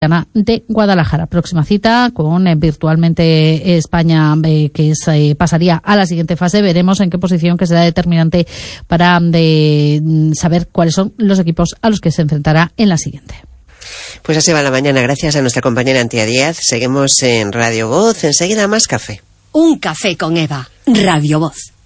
de Guadalajara. Próxima cita con virtualmente España, que pasaría a la siguiente fase. Veremos en qué posición, que será determinante para saber cuáles son los equipos a los que se enfrentará en la siguiente. Pues así va la mañana, gracias a nuestra compañera Antía Díaz. Seguimos en Radio Voz, enseguida más café. Un café con Eva, Radio Voz.